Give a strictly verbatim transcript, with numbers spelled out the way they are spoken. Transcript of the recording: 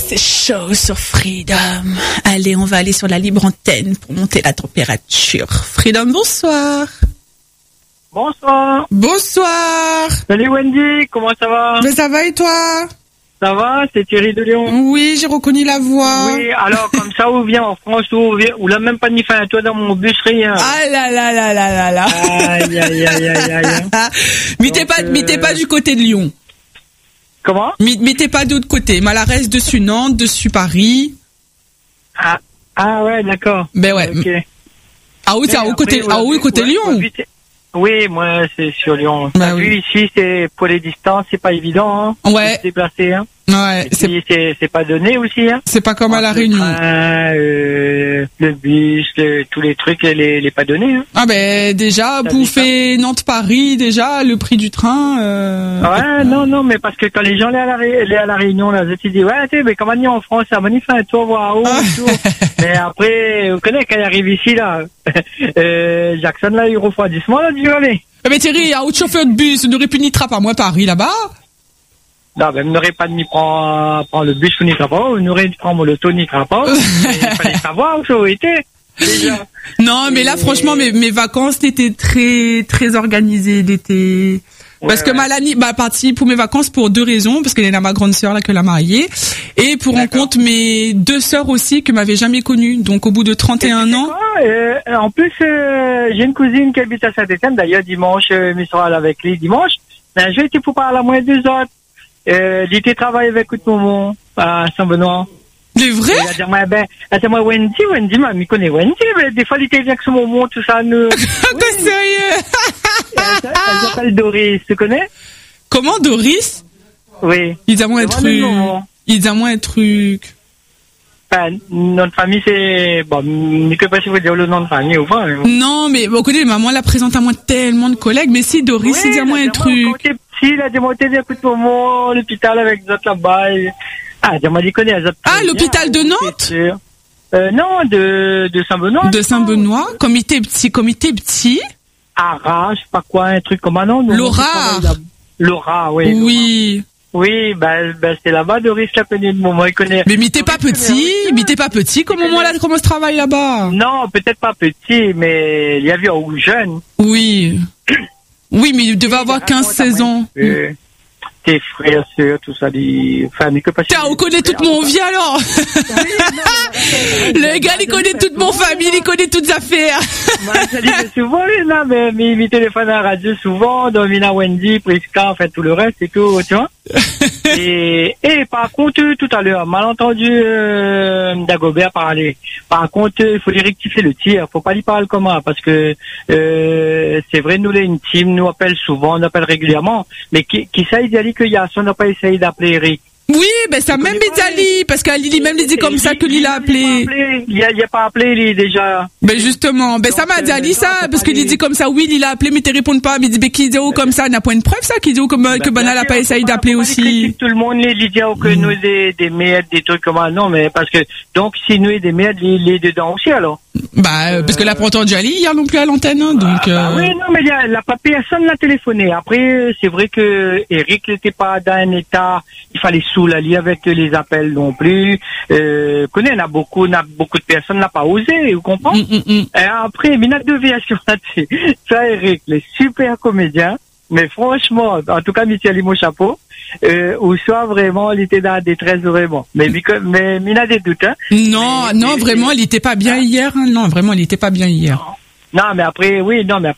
c'est chaud sur Freedom. Allez, on va aller sur la libre antenne pour monter la température. Freedom, bonsoir. Bonsoir. Bonsoir. Salut Wendy, comment ça va? Mais ça va et toi? Ça va, c'est Thierry de Lyon. Oui, j'ai reconnu la voix. Oui, alors comme ça, où vient en France, où vient, où là même pas ni fin à toi dans mon bus, rien. Ah là là là là là là. Aïe, aïe, aïe, aïe, aïe. Mais t'es pas, euh... mais t'es pas du côté de Lyon. Comment? Mais, mais t'es pas de l'autre côté. Malarès dessus Nantes, dessus Paris. Ah, ah ouais, d'accord. Ben ouais. Ok. Ah oui, c'est au côté, ah oui, côté ouais, Lyon. Ouais, oui, moi, c'est sur Lyon. Bah T'as oui. vu, ici, c'est, pour les distances, c'est pas évident, hein. Ouais. De se déplacer, hein. Ouais, c'est, c'est, c'est pas donné aussi, hein. C'est pas comme à la le Réunion. Train, euh, le bus, le, tous les trucs, les, les pas donnés, hein. Ah ben déjà, T'as bouffer Nantes-Paris, déjà, le prix du train. Euh... Ouais, non, non, mais parce que quand les gens allaient à la, Ré, à la Réunion, là, ils disent, ouais, tu sais, mais comment on est en France, ça magnifique, toi, voir où, Ah. tout. Mais après, vous connaissez, quand il arrive ici, là, euh, Jackson, là, il refroidissement, là, du journée. Mais Thierry, un autre chauffeur de bus, on n'aurait pu ni trappe à moi Paris là-bas. Non, ben, vous n'aurez pas ni prendre, prendre le bus, vous n'y pas, vous n'aurez pas prendre l'auto, n'y pas. Il fallait savoir où ça aurait été. Déjà. Non, mais là, Et... franchement, mes, mes vacances étaient très, très organisées l'été. Parce ouais, que ouais. Malani, bah, partie pour mes vacances pour deux raisons, parce qu'elle est là, ma grande sœur, là, que l'a mariée. Et pour rencontrer mes deux sœurs aussi, que m'avaient jamais connues. Donc, au bout de trente et un ans. Quoi, euh, en plus, euh, j'ai une cousine qui habite à Saint-Étienne. D'ailleurs, dimanche, euh, je serai avec lui dimanche. Ben, je vais te pour parler à moins deux autres. Euh, il était travaillé avec tout le monde à Saint-Benoît. C'est vrai? Il a dit, moi, ben, elle dit, moi, Wendy, Wendy, moi, je connais Wendy, mais des fois, il était bien que ce moment, tout ça, nous. T'es sérieux? Elle, elle s'appelle Doris, tu connais? Comment, Doris? Oui. Il dit à moi un truc. Il dit à moi un truc. Enfin, notre famille, c'est, bon, je ne sais pas si vous dire le nom de famille ou pas. Mais bon. Non, mais, bon, écoutez, maman, la présente à moi tellement de collègues, mais si, Doris, oui, il dit à moi un truc. Quand t'es petit, il a démonté des coups de moment, l'hôpital avec d'autres là-bas. Et... Ah, il m'a dit qu'on est à Ah, l'hôpital de Nantes? Euh, non, de, de Saint-Benoît. De Saint-Benoît, comme il était petit, comme il était petit. Ara, je sais pas quoi, un truc comme un nom. Laura. Laura, oui. Oui. Laura. Oui, ben, ben, c'est là-bas, Doris l'a connu de moment, il connaît. Mais mais t'es pas petit, mais t'es pas petit, comment moi là, comment se travaille là-bas? Non, peut-être pas petit, mais il y avait un jeune. Oui. Oui, mais il devait oui, avoir quinze seize ans. Euh, tes frères, sœurs, tout ça, des familles que pas. Tiens, on connaît toute mon vie alors. Oui, non, le gars, il connaît toute mon famille, il connaît toutes affaires. Moi, je dis souvent, non, mais, mais, mais téléphone à la radio souvent, Domina, Wendy, Prisca, en fait, tout le reste et tout, tu vois. et, et par contre, tout à l'heure, mal entendu, euh, Dagobert parler. Par contre, il faut lui rectifier le tir, faut pas lui parler comment, parce que, euh, c'est vrai, nous, les intimes, nous appellent souvent, on appelle régulièrement, mais qui, qui ça, il dit qu'il y a, si on n'a pas essayé d'appeler Eric. Oui, ben ça même Bézali, parce qu'Ali même lui dit comme ça que lui l'a appelé. Il a, il a pas appelé, lui, déjà. Ben justement, ben ça m'a dit Ali ça, parce qu'il dit comme ça, oui, il a appelé, mais tu réponds pas, mais il dit, ben qui dit oh comme ça, il n'a pas une preuve ça, qui dit oh comme, que Banal a pas essayé d'appeler aussi. Tout le monde, les dit que nous, des, des merdes, des trucs comme ça, non, mais parce que, donc, si nous, des merdes, il est dedans aussi, alors. Bah, euh, parce que là, pour entendu Ali, hier non plus à l'antenne, hein, donc, ah, bah, euh... oui, non, mais il y a, la pas personne l'a téléphoné. Après, c'est vrai que Eric n'était pas dans un état, il fallait soulager avec les appels non plus. Euh, connaît, on a beaucoup, on a beaucoup de personnes n'a pas osé, vous comprenez? Mm, mm, mm. Et après, il y a deux versions là-dessus. Ça, Eric, les super comédiens, mais franchement, en tout cas, Michel Limo chapeau, euh, ou soit vraiment, il était dans la détresse vraiment. Mais, mais, mais il a des doutes, hein. Non, mais, non, mais, vraiment, il était pas bien hier, hein. Non, vraiment, il était pas bien hier. Non, mais après, oui, non, mais